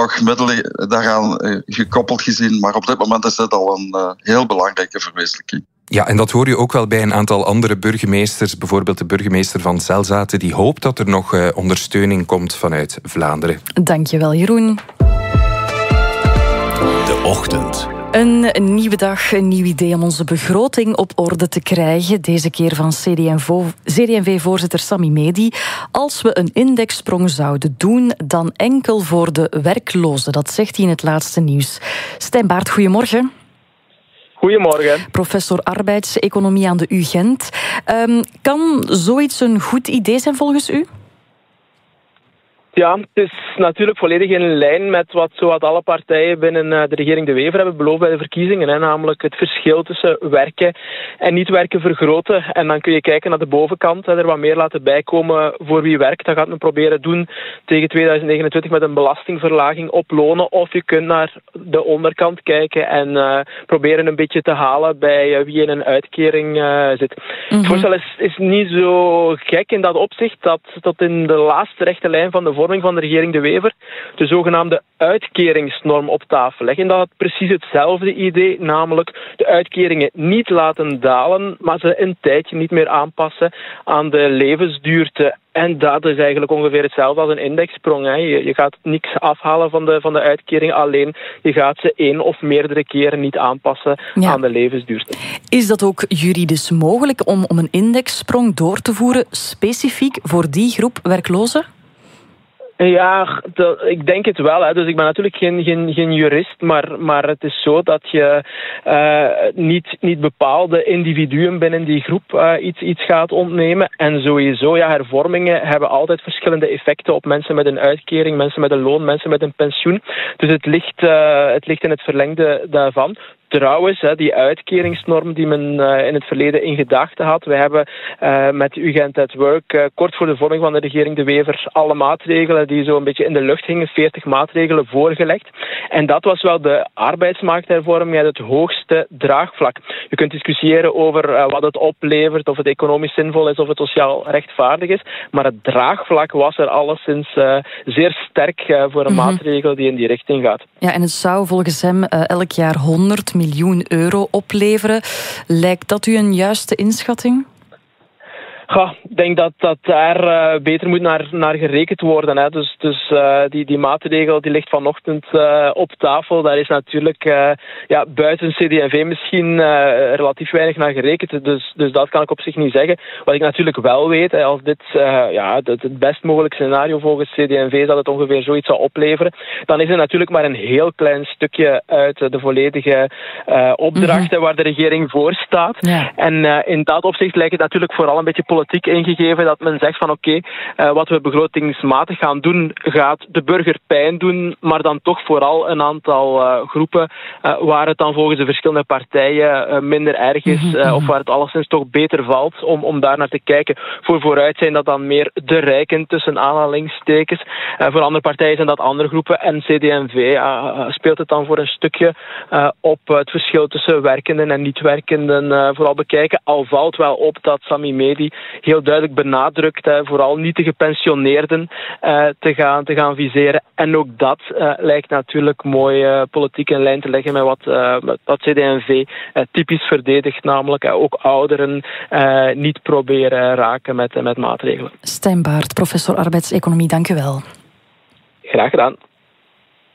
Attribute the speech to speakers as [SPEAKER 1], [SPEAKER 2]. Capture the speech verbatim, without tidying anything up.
[SPEAKER 1] nog middelen daaraan uh, gekoppeld gezien. Maar op dit moment is dit al een uh, heel belangrijke verwezenlijking.
[SPEAKER 2] Ja, en dat hoor je ook wel bij een aantal andere burgemeesters. Bijvoorbeeld de burgemeester van Zelzaten, die hoopt dat er nog uh, ondersteuning komt vanuit Vlaanderen.
[SPEAKER 3] Dankjewel, Jeroen.
[SPEAKER 4] De Ochtend.
[SPEAKER 3] Een nieuwe dag, een nieuw idee om onze begroting op orde te krijgen. Deze keer van C D en V-voorzitter Sami Medi. Als we een indexsprong zouden doen, dan enkel voor de werklozen. Dat zegt hij in het laatste nieuws. Stijn Baert, goedemorgen.
[SPEAKER 5] Goedemorgen.
[SPEAKER 3] Professor arbeidseconomie aan de U Gent. Um, kan zoiets een goed idee zijn volgens u?
[SPEAKER 5] Ja, het is natuurlijk volledig in lijn met wat zowat alle partijen binnen de regering De Wever hebben beloofd bij de verkiezingen. Hè, namelijk het verschil tussen werken en niet werken vergroten. En dan kun je kijken naar de bovenkant, hè, er wat meer laten bijkomen voor wie werkt. Dat gaat men proberen doen tegen tweeduizend negenentwintig met een belastingverlaging op lonen. Of je kunt naar de onderkant kijken en uh, proberen een beetje te halen bij uh, wie in een uitkering uh, zit. Mm-hmm. Het voorstel is, is niet zo gek in dat opzicht dat tot in de laatste rechte lijn van de vorming van de regering De Wever de zogenaamde uitkeringsnorm op tafel leggen. En dat had precies hetzelfde idee, namelijk de uitkeringen niet laten dalen, maar ze een tijdje niet meer aanpassen aan de levensduurte. En dat is eigenlijk ongeveer hetzelfde als een indexsprong. Hè. Je, je gaat niks afhalen van de, van de uitkering, alleen je gaat ze één of meerdere keren niet aanpassen ja. aan de levensduurte.
[SPEAKER 3] Is dat ook juridisch mogelijk om, om een indexsprong door te voeren specifiek voor die groep werklozen?
[SPEAKER 5] Ja, dat, ik denk het wel. Hè. Dus ik ben natuurlijk geen, geen, geen jurist, maar, maar het is zo dat je uh, niet, niet bepaalde individuen binnen die groep uh, iets, iets gaat ontnemen. En sowieso, ja, hervormingen hebben altijd verschillende effecten op mensen met een uitkering, mensen met een loon, mensen met een pensioen. Dus het ligt, uh, het ligt in het verlengde daarvan. Trouwens, die uitkeringsnorm die men in het verleden in gedachten had. We hebben uh, met U Gent at Work uh, kort voor de vorming van de regering De Wever alle maatregelen die zo een beetje in de lucht hingen, veertig maatregelen voorgelegd. En dat was wel de arbeidsmarkthervorming met het hoogste draagvlak. Je kunt discussiëren over uh, wat het oplevert, of het economisch zinvol is, of het sociaal rechtvaardig is. Maar het draagvlak was er alleszins uh, zeer sterk uh, voor een mm-hmm. maatregel die in die richting gaat.
[SPEAKER 3] Ja, en het zou volgens hem uh, elk jaar honderd miljoen euro opleveren. Lijkt dat u een juiste inschatting?
[SPEAKER 5] Ja, ik denk dat, dat daar uh, beter moet naar, naar gerekend worden. Hè. Dus, dus uh, die, die maatregel die ligt vanochtend uh, op tafel. Daar is natuurlijk uh, ja, buiten C D en V misschien uh, relatief weinig naar gerekend. Dus, dus dat kan ik op zich niet zeggen. Wat ik natuurlijk wel weet, hè, als dit uh, ja, het, het best mogelijke scenario volgens C D en V is dat het ongeveer zoiets zou opleveren, dan is er natuurlijk maar een heel klein stukje uit de volledige uh, opdrachten mm-hmm. waar de regering voor staat. Ja. En uh, in dat opzicht lijkt het natuurlijk vooral een beetje politiek ingegeven dat men zegt van oké, okay, uh, wat we begrotingsmatig gaan doen gaat de burger pijn doen, maar dan toch vooral een aantal uh, groepen uh, waar het dan volgens de verschillende partijen uh, minder erg is uh, of waar het alleszins toch beter valt om, om daar naar te kijken. Voor vooruit zijn dat dan meer de rijken tussen aanhalingstekens. Uh, voor andere partijen zijn dat andere groepen en C D en V uh, speelt het dan voor een stukje uh, op het verschil tussen werkenden en niet-werkenden uh, vooral bekijken. Al valt wel op dat Sami Medi heel duidelijk benadrukt, hè, vooral niet de gepensioneerden uh, te, gaan, te gaan viseren. En ook dat uh, lijkt natuurlijk mooi uh, politiek in lijn te leggen met wat, uh, met wat C D en V uh, typisch verdedigt, namelijk uh, ook ouderen uh, niet proberen raken met, uh, met maatregelen.
[SPEAKER 3] Stijn Baert, professor arbeidseconomie, dank u wel.
[SPEAKER 5] Graag gedaan.